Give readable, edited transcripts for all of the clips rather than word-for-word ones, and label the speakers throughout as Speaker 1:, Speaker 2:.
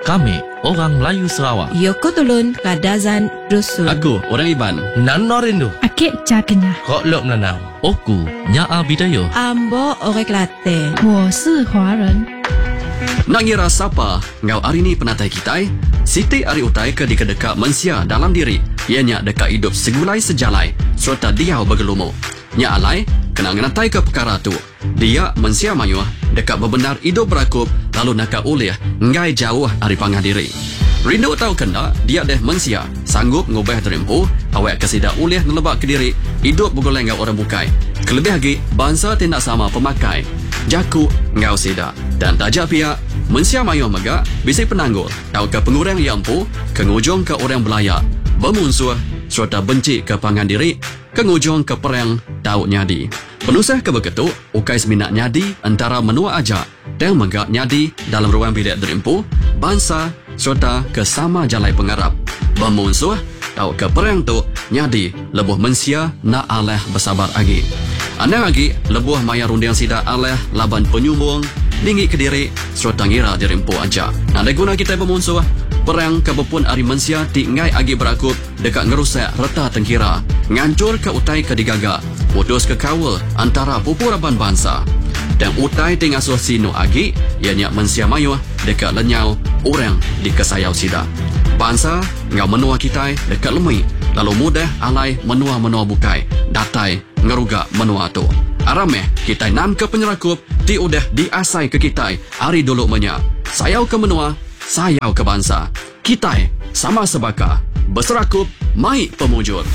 Speaker 1: Kami, orang Melayu Sarawak.
Speaker 2: Yoko Tulun, Kadazan, Dusun.
Speaker 3: Aku, orang Iban.
Speaker 1: Nano Rindu.
Speaker 4: Akik Cakenya.
Speaker 1: Kok Lok Nanau. Oku, Nyaa Bidayo.
Speaker 2: Ambo Orek Latte.
Speaker 4: 我是华人。
Speaker 3: Nak ngira siapa ngau hari ni penatai kita? Siti ari utai ke di kedeka mensia dalam diri. Ianya dekat hidup segulai sejalai serta dia bergelumu. Nya alai kena ngenatai ke perkara tu. Dia mensia mayuh dekat bebenar hidup berakup lalu nak ulih ngai jauh ari pangah diri. Rindu tahu kena dia deh mensia sanggup ngubah terimpu awak kesida ulih nelebak ke diri hidup bergoleng ngau orang bukai. Kelebih lagi bangsa tindak sama pemakai. Jaku ngau sida dan tajak pihak mensia mayuh megak bisi penanggul tahu ke pengurang yang empu kengujung ke orang belayak bermusuh serta benci ke pangan diri kengujung ke perang tahu nyadi penusah ke begitu ukai seminat nyadi antara menua aja dan megak nyadi dalam ruang bilik derimpu bangsa serta ke sama jalai pengarap bermusuh tahu ke perang tu nyadi lebuh mensia nak aleh bersabar lagi anda lagi lebuh maya rundiang sida aleh laban penyumbung tinggi ke diri serta ngira dirimpu aja. Ada guna kita bermusuh perang kebepun ari mensia tingai agi berakup dekat ngerusak reta tengkira ngancur ke utai ke digaga putus ke kawal antara pupuraban bangsa dan utai tingasuh sino agi ianya mensia mayuh dekat lenyau orang di kesayau sida bangsa ngau menua kita dekat lemui lalu mudah alai menua-menua bukai datai ngeruga menua tu arameh kita nam ke penyerakup ti udah diasai ke kita hari dulu menya sayau ke menua sayau ke bangsa kita sama sebaka berserakup mai pemujur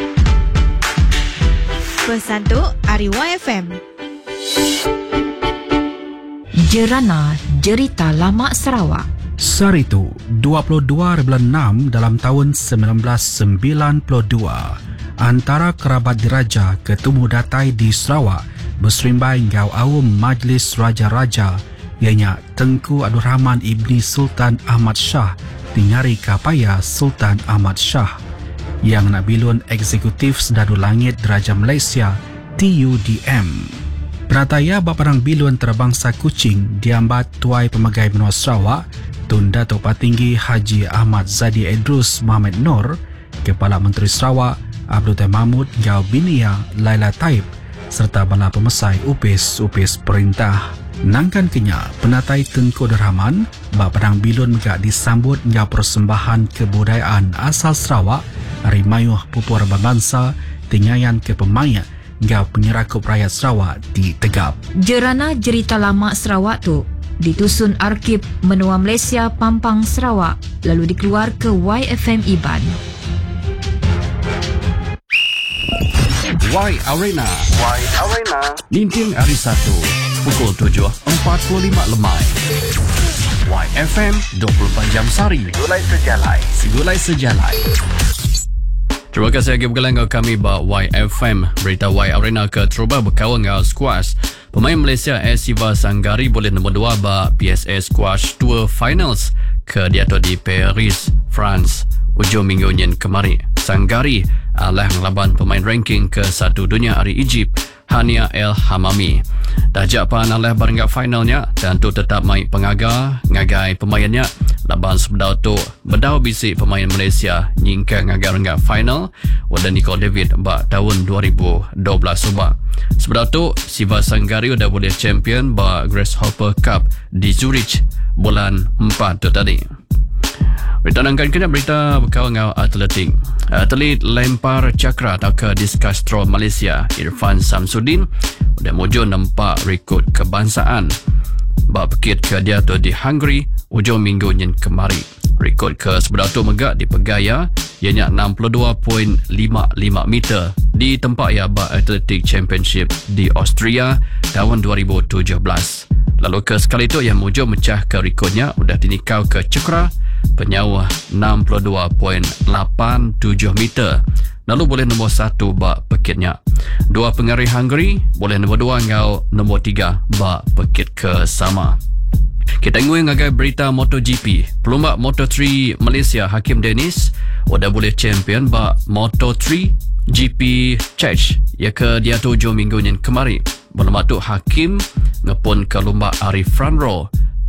Speaker 5: pesan tu Ari YFM.
Speaker 6: Jerana Jerita Lama Sarawak.
Speaker 7: Saritu 22/6 dalam tahun 1992 antara kerabat diraja ketemu datai di Sarawak berserimbai ngau awam Majlis Raja-Raja ianya Tengku Abdul Rahman Ibni Sultan Ahmad Shah tingari kapaya Sultan Ahmad Shah yang nak bilun eksekutif Sedadu Langit Diraja Malaysia TUDM. Perataya Baparang Bilun Terbangsa Kuching diambat Tuai Pemegai Benua Sarawak Tun Datuk Patinggi Haji Ahmad Zadi Idrus Mohamed Nur, Kepala Menteri Sarawak Abdul Tahir Mahmud Gau Binia Laila Taib serta bala pemesai upis perintah. Nangkan kenya penatai Tengku Abdul Rahman Baparang Bilun megak disambut ngau persembahan kebudayaan asal Sarawak hari mayuh pupur bangsa tingayan ke pemaya ngau penyerakup rakyat Sarawak di Tegap.
Speaker 6: Jerana Jerita Lama Sarawak tu ditusun Arkib Menua Malaysia Pampang Sarawak lalu dikeluar ke YFM Iban.
Speaker 3: Y Arena Linting hari 1 pukul 7.45 lemai YFM 24 jam sehari Segulai sejalai. Terima kasih lagi bergelang kami ba YFM berita Y Arena ke Teruba berkawan dengan squash. Pemain Malaysia Siva Sanggari boleh nombor 2 ba PSA Squash Tour Finals ke diatur di Paris, France hujung minggu nyen kemari. Sanggari alah ngelaban pemain ranking ke-1 dunia hari Egypt Hania El Hamami. Dajak pan alah barangga finalnya dan tu tetap mai pengaga ngagai pemainnya laban sebedau tu bedau bisi pemain Malaysia nyingka ngagai final wada Nicole David ba tahun 2012 ubah. Sebedau tu Siva Sanggari udah boleh champion ba Grasshopper Cup di Zurich bulan 4 tu tadi. Berita nangkan kena berita berkawan dengan atletik. Atlet lempar cakra atau ke diskus throw Malaysia Irfan Samsudin sudah mujur nampak rekod kebangsaan. Bak pekit ke dia tu di Hungary hujung minggu yang kemari. Rekod ke sebelah tu megak di Pegaya ianya 62.55 meter di tempat ya bak Atletic Championship di Austria tahun 2017. Lalu ke sekali tu yang mujur mecah ke rekodnya sudah dinikau ke cakra penyawah 62.87 meter. Lalu boleh nombor 1 bak pekitnya. Dua pengarih Hungary boleh nombor 2 ngau nombor 3 bak pekit ke sama. Kita ngui ngagai berita MotoGP. Pelumba Moto3 Malaysia Hakim Dennis udah boleh champion bak Moto3 GP Czech ya ke dia 7 minggu yang kemari. Belum tu Hakim ngepun ke lumba Arif Franro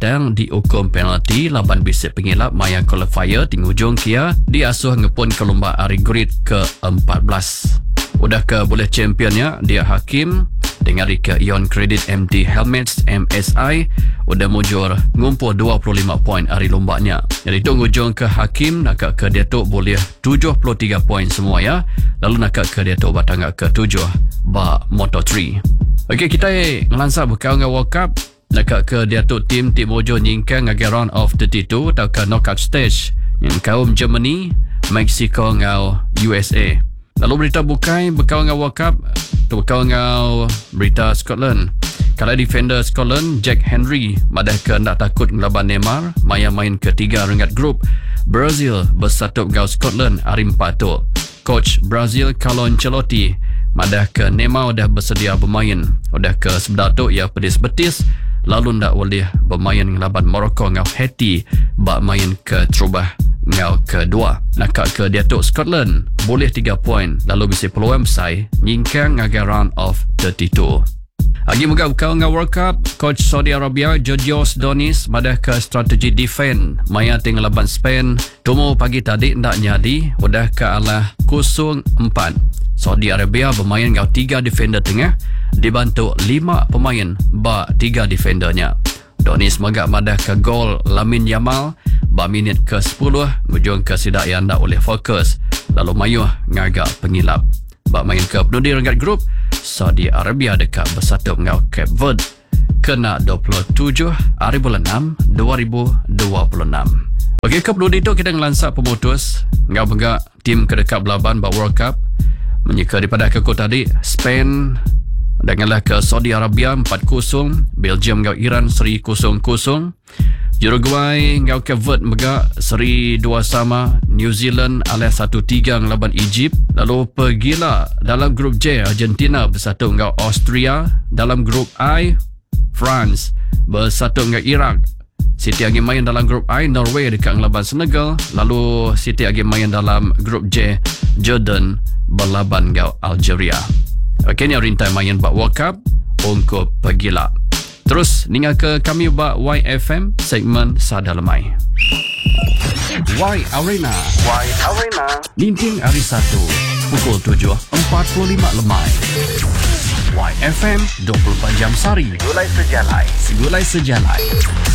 Speaker 3: datang dihukum penalti laban bisik pengilap maya qualifier di hujung kia diasuh ngepun ke lomba hari grid ke-14. Udah ke boleh championnya dia Hakim dengan ke Ion Credit MD Helmets MSI udah mujur ngumpul 25 poin hari lombanya. Jadi tu hujung ke Hakim nak ke Datuk boleh 73 poin semua ya. Lalu nak ke Datuk batang ke 7 ba Moto3. Okey, kita ngelansa berkau dengan World Cup nak ke Datuk tim Mojo nyingkang ngagi round of 32 atau ke knockout stage yang kaum Germany, Mexico ngau USA. Lalu berita bukai berkau dengan World Cup tu berkau dengan berita Scotland. Kalau defender Scotland Jack Henry madah ke nak takut ngelaban Neymar maya main ketiga ringat grup Brazil bersatu dengan Scotland hari 4 tu. Coach Brazil Carlo Ancelotti madah ke Neymar dah bersedia bermain. Udah ke sebelah tu ia pedis betis lalu ndak boleh bermain ngelaban Morocco ngau Haiti bak main ke terubah ngau kedua. Nakak ke Datuk Scotland boleh 3 poin lalu bisa peluang besar nyingkang ngagi round of 32. Lagi moga berkau dengan World Cup, coach Saudi Arabia Georgios Donis madah ke strategi defend maya tinggal laban Spain. Tumu pagi tadi ndak nyadi udah ke alah 0-4. Saudi Arabia bermain dengan 3 defender tengah dibantu 5 pemain ba 3 defendernya. Donis megak madah ke gol Lamine Yamal ba minit ke 10 hujung ke sidak yang ndak boleh fokus lalu mayuh ngagak pengilap ba main ke penundi ringkat grup Saudi Arabia dekat bersatu dengan Cape Verde kena 27 hari bulan 6 2026. Okey, ke penundi tu kita ngelansak pemutus ngau begak tim kedekat belaban ba World Cup menyeka daripada ke kota tadi Spain denganlah ke Saudi Arabia 4-0, Belgium ngau Iran 3-0, Uruguay ngau ke Verde megak seri 2 sama, New Zealand alias 1-3 ngelaban Egypt. Lalu pergilah dalam grup J Argentina bersatu ngau Austria, dalam grup I France bersatu ngau Iraq. Siti lagi main dalam grup I Norway dekat ngelaban Senegal, lalu Siti lagi main dalam grup J Jordan berlaban ngau Algeria. Okey, ni rintai main bak World Cup untuk pergilah. Terus ningal ke kami bak YFM segmen Sada Lemai. Y Arena Linting hari 1 pukul 7.45 lemai. YFM 24 jam sari. Segulai sejalai.